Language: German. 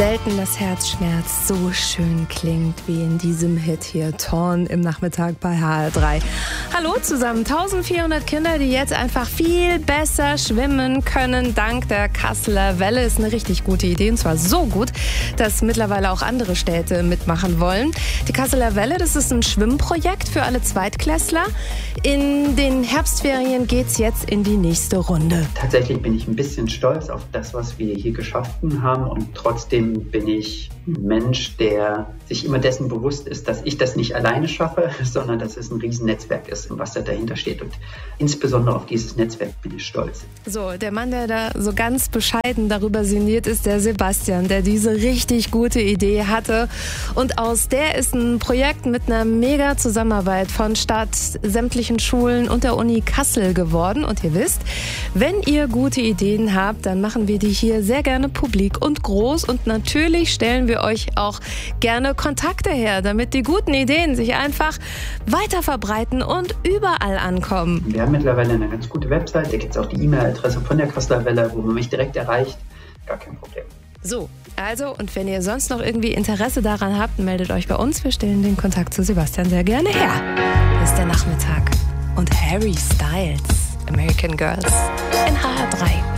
selten das Herz schmerzt, so schön klingt wie in diesem Hit hier, Torn im Nachmittag bei HR3. Hallo zusammen, 1400 Kinder, die jetzt einfach viel besser schwimmen können, dank der Kasseler Welle. Ist eine richtig gute Idee, und zwar so gut, dass mittlerweile auch andere Städte mitmachen wollen. Die Kasseler Welle, das ist ein Schwimmprojekt für alle Zweitklässler. In den Herbstferien geht's jetzt in die nächste Runde. Tatsächlich bin ich ein bisschen stolz auf das, was wir hier geschaffen haben, und trotzdem bin ich ein Mensch, der sich immer dessen bewusst ist, dass ich das nicht alleine schaffe, sondern dass es ein Riesennetzwerk ist, was da dahinter steht. Und insbesondere auf dieses Netzwerk bin ich stolz. So, der Mann, der da so ganz bescheiden darüber sinniert, ist der Sebastian, der diese richtig gute Idee hatte. Und aus der ist ein Projekt mit einer mega Zusammenarbeit von Stadt, sämtlichen Schulen und der Uni Kassel geworden. Und ihr wisst, wenn ihr gute Ideen habt, dann machen wir die hier sehr gerne publik und groß. Und natürlich stellen wir euch auch gerne Kontakte her, damit die guten Ideen sich einfach weiter verbreiten und überall ankommen. Wir haben mittlerweile eine ganz gute Website, da gibt es auch die E-Mail-Adresse von der Kasseler Welle, wo man mich direkt erreicht. Gar kein Problem. So, also, und wenn ihr sonst noch irgendwie Interesse daran habt, meldet euch bei uns. Wir stellen den Kontakt zu Sebastian sehr gerne her. Hier ist der Nachmittag und Harry Styles, American Girls in HR3.